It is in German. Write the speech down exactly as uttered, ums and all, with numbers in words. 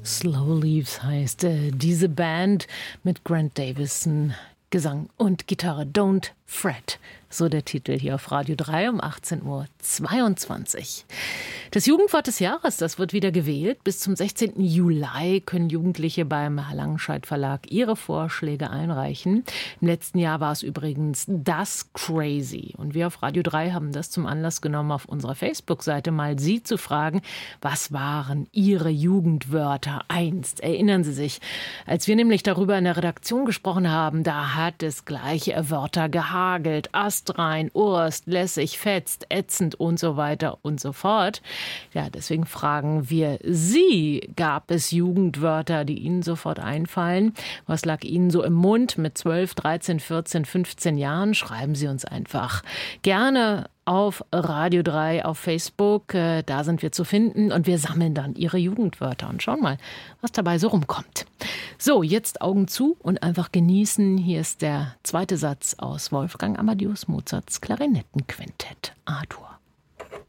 Slow Leaves heißt äh, diese Band mit Grant Davison, Gesang und Gitarre. Don't Fret, so der Titel hier auf Radio drei um achtzehn Uhr zweiundzwanzig. Das Jugendwort des Jahres, das wird wieder gewählt. Bis zum sechzehnten Juli können Jugendliche beim Langenscheidt Verlag ihre Vorschläge einreichen. Im letzten Jahr war es übrigens das Crazy. Und wir auf Radio drei haben das zum Anlass genommen, auf unserer Facebook-Seite mal Sie zu fragen, was waren Ihre Jugendwörter einst? Erinnern Sie sich, als wir nämlich darüber in der Redaktion gesprochen haben, da hat es gleich Wörter gehagelt, astrein, urst, lässig, fetzt, ätzend und so weiter und so fort. Ja, deswegen fragen wir Sie, gab es Jugendwörter, die Ihnen sofort einfallen? Was lag Ihnen so im Mund mit zwölf, dreizehn, vierzehn, fünfzehn Jahren? Schreiben Sie uns einfach gerne auf Radio drei auf Facebook. Da sind wir zu finden und wir sammeln dann Ihre Jugendwörter und schauen mal, was dabei so rumkommt. So, jetzt Augen zu und einfach genießen. Hier ist der zweite Satz aus Wolfgang Amadeus Mozarts Klarinettenquintett A-Dur.